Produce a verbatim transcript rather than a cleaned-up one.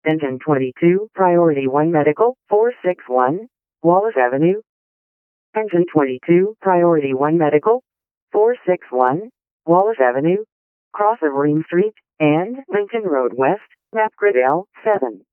Engine twenty-two, Priority one Medical, four six one, Wallace Avenue. Engine twenty-two, Priority one Medical, four six one, Wallace Avenue, cross of Ream Street, and Lincoln Road West, Map Grid L seven.